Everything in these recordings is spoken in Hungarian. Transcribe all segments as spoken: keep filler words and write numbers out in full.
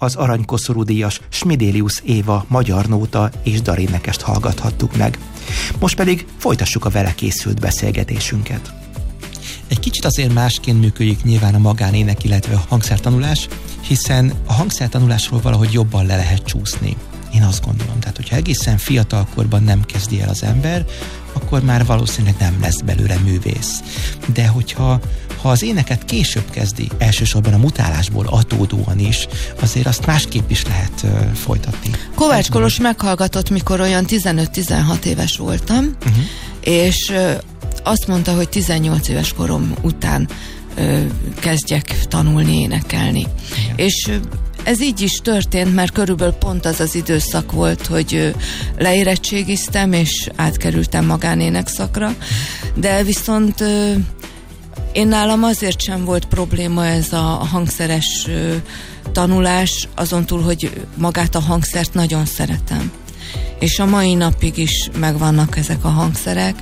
az aranykoszorú díjas Smidélius Éva magyar nóta és darénekest hallgathattuk meg. Most pedig folytassuk a vele készült beszélgetésünket. Egy kicsit azért másként működik nyilván a magánének, illetve a hangszertanulás, hiszen a hangszertanulásról valahogy jobban le lehet csúszni. Én azt gondolom, tehát hogyha egészen fiatalkorban nem kezdi el az ember, akkor már valószínűleg nem lesz belőle művész. De hogyha ha az éneket később kezdi, elsősorban a mutálásból adódóan is, azért azt másképp is lehet uh, folytatni. Kovács Kolos meghallgatott, mikor olyan tizenöt-tizenhat éves voltam, uh-huh. és uh, azt mondta, hogy tizennyolc éves korom után uh, kezdjek tanulni, énekelni. Igen. És uh, ez így is történt, mert körülbelül pont az az időszak volt, hogy leérettségiztem, és átkerültem magánénekszakra, de viszont én nálam azért sem volt probléma ez a hangszeres tanulás, azon túl, hogy magát a hangszert nagyon szeretem. És a mai napig is megvannak ezek a hangszerek,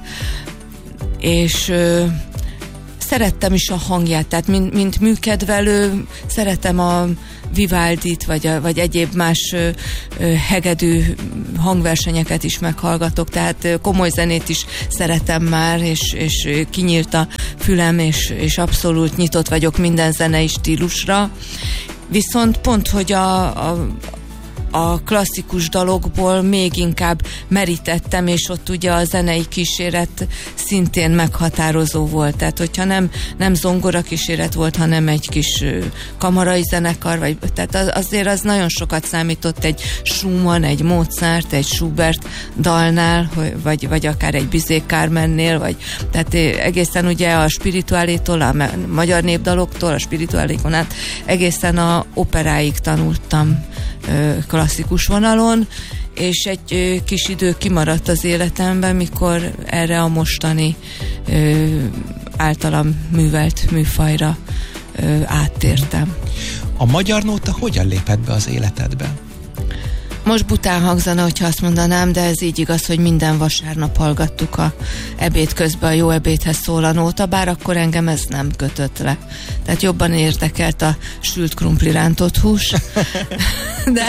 és szerettem is a hangját, tehát mint, mint műkedvelő, szeretem a Vivaldit, vagy, a, vagy egyéb más ö, ö, hegedű hangversenyeket is meghallgatok, tehát ö, komoly zenét is szeretem már, és, és kinyílt a fülem, és, és abszolút nyitott vagyok minden zenei stílusra. Viszont pont, hogy a, a a klasszikus dalokból még inkább merítettem, és ott ugye a zenei kíséret szintén meghatározó volt. Tehát, hogyha nem, nem zongora kíséret volt, hanem egy kis kamarai zenekar, vagy, tehát azért az nagyon sokat számított egy Schumann, egy Mozart, egy Schubert dalnál, vagy, vagy akár egy Bizet Carmennél, vagy tehát egészen ugye a spirituálétól, a magyar népdaloktól, a spirituálékon át egészen a operáig tanultam klasszikus vonalon, és egy ö, kis idő kimaradt az életemben, mikor erre a mostani ö, általam művelt műfajra ö, áttértem. A magyar nóta hogyan lépett be az életedbe? Most bután hangzana, hogyha azt mondanám, de ez így igaz, hogy minden vasárnap hallgattuk a ebéd közben a Jó ebédhez szól a nóta, bár akkor engem ez nem kötött le. Tehát jobban érdekelt a sült krumpli rántott hús. De,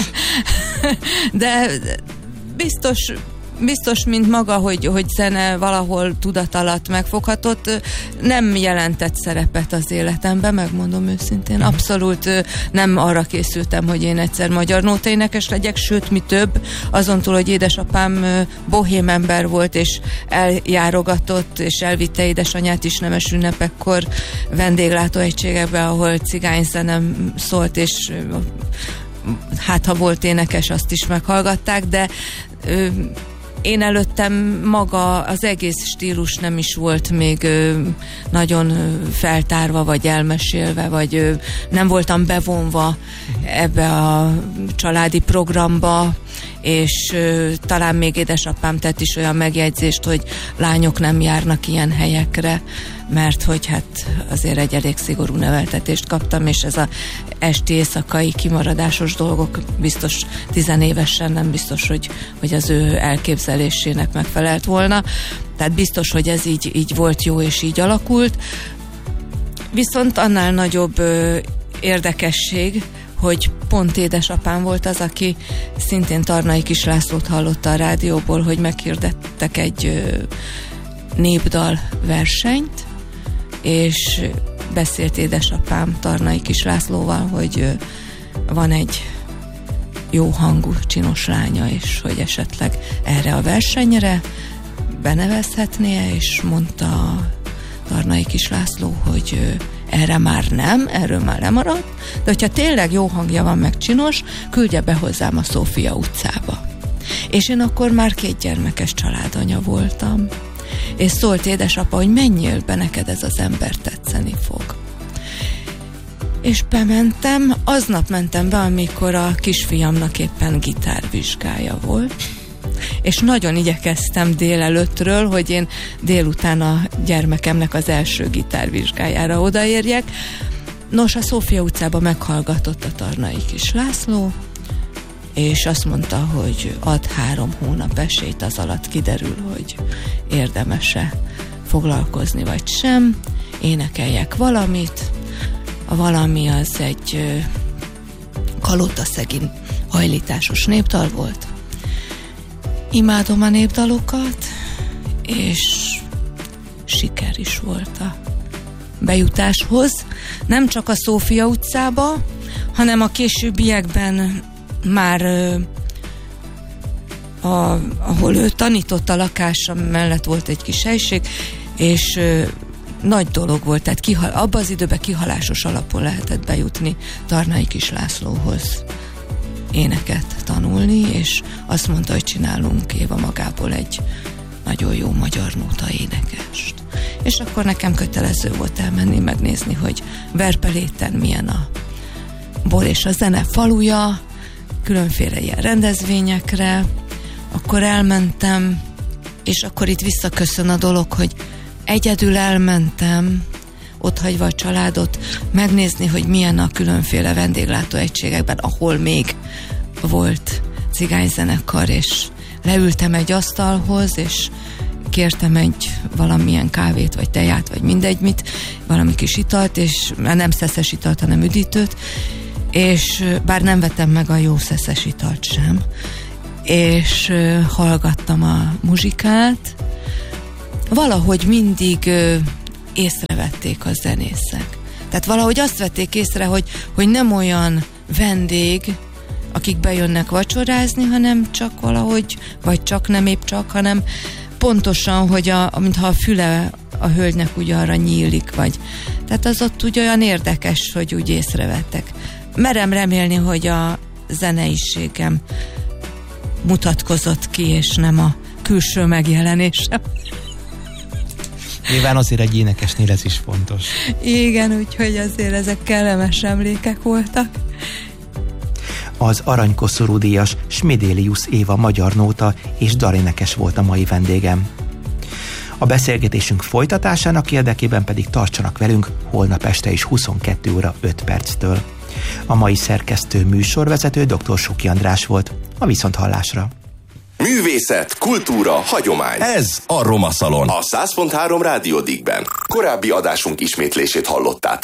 de biztos, biztos, mint maga, hogy, hogy zene valahol tudat alatt megfoghatott, nem jelentett szerepet az életemben, megmondom őszintén. Abszolút nem arra készültem, hogy én egyszer magyar nótaénekes legyek, sőt, mi több, azon túl, hogy édesapám bohém ember volt, és eljárogatott, és elvitte édesanyát is nemes ünnepekkor vendéglátóegységekbe, ahol cigányzenem szólt, és hát ha volt énekes, azt is meghallgatták, de ö, én előttem maga az egész stílus nem is volt még ö, nagyon ö, feltárva, vagy elmesélve, vagy ö, nem voltam bevonva ebbe a családi programba, és ö, talán még édesapám tett is olyan megjegyzést, hogy lányok nem járnak ilyen helyekre, mert hogy hát azért egy elég szigorú neveltetést kaptam, és ez a esti éjszakai kimaradásos dolgok biztos tizenévesen nem biztos, hogy, hogy az ő elképzelésének megfelelt volna. Tehát biztos, hogy ez így, így volt jó, és így alakult. Viszont annál nagyobb ö, érdekesség, hogy pont édesapám volt az, aki szintén Tarnai Kis Lászlót hallotta a rádióból, hogy meghirdettek egy ö, népdal versenyt, és beszélt édesapám Tarnai Kis Lászlóval, hogy ö, van egy jó hangú, csinos lánya, és hogy esetleg erre a versenyre benevezhetné, és mondta Tarnai Kis László, hogy ö, erre már nem, erről már lemaradt, de hogyha tényleg jó hangja van, meg csinos, küldje be hozzám a Szófia utcába. És én akkor már két gyermekes családanya voltam. És szólt édesapa, hogy menjél be, neked ez az ember tetszeni fog. És bementem, aznap mentem be, amikor a kisfiamnak éppen gitárvizsgája volt, és nagyon igyekeztem délelőttről, hogy én délután a gyermekemnek az első gitárvizsgájára odaérjek. Nos, a Szófia utcában meghallgatott a Tarnai Kis László, és azt mondta, hogy ad három hónap esélyt, az alatt kiderül, hogy érdemes-e foglalkozni vagy sem, énekeljek valamit. A valami az egy palotaszegin hajlításos népdal volt. Imádom a népdalokat, és siker is volt a bejutáshoz. Nem csak a Szófia utcába, hanem a későbbiekben már a, ahol ő tanított, a lakása mellett volt egy kis helység, és ö, nagy dolog volt, tehát kihal, abban az időben kihalásos alapon lehetett bejutni Tarnai Kis Lászlóhoz éneket tanulni, és azt mondta, hogy csinálunk Éva magából egy nagyon jó magyar nóta énekest. És akkor nekem kötelező volt elmenni, megnézni, hogy Verpeléten milyen a Bor és a Zene faluja, különféle ilyen rendezvényekre. Akkor elmentem, és akkor itt visszaköszön a dolog, hogy egyedül elmentem, otthagyva a családot, megnézni, hogy milyen a különféle vendéglátóegységekben, ahol még volt cigányzenekar, és leültem egy asztalhoz, és kértem egy valamilyen kávét, vagy teját, vagy mindegy mit, valami kis italt, és nem szeszes italt, hanem üdítőt, és bár nem vettem meg a jó szeszes italt sem, és uh, hallgattam a muzsikát. Valahogy mindig uh, észrevették a zenészek. Tehát valahogy azt vették észre, hogy, hogy nem olyan vendég, akik bejönnek vacsorázni, hanem csak valahogy, vagy csak nem épp csak, hanem pontosan, hogy a, mintha a füle a hölgynek úgy arra nyílik, vagy. Tehát az ott úgy olyan érdekes, hogy úgy észrevettek. Merem remélni, hogy a zeneiségem mutatkozott ki, és nem a külső megjelenésem. Nyilván azért egy énekesnél ez is fontos. Igen, úgyhogy azért ezek kellemes emlékek voltak. Az aranykoszorú díjas Smidélius Éva magyar nóta és darénekes volt a mai vendégem. A beszélgetésünk folytatásának érdekében pedig tartsanak velünk holnap este is huszonkettő óra öt perctől. A mai szerkesztő műsorvezető dr. Suki András volt. A viszonthallásra. Művészet, kultúra, hagyomány. Ez a Roma Szalon. A száz pont három Rádió Digben. Korábbi adásunk ismétlését hallottátok.